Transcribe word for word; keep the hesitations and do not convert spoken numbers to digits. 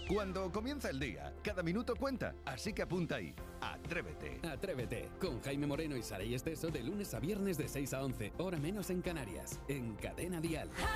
Cuando comienza el día, cada minuto cuenta, así que apunta ahí. Atrévete. Atrévete, con Jaime Moreno y Saray Esteso de lunes a viernes de seis a once, hora menos en Canarias, en Cadena Dial.